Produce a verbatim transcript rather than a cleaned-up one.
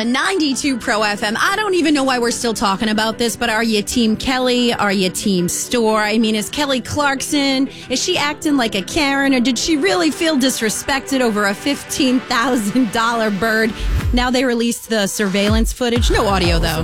on ninety-two Pro F M. I don't even know why we're still talking about this, but are you Team Kelly? Are you Team Storr? I mean, is Kelly Clarkson, is she acting like a Karen, or did she really feel disrespected over a fifteen thousand dollars bird? Now they released the surveillance footage. No audio, though.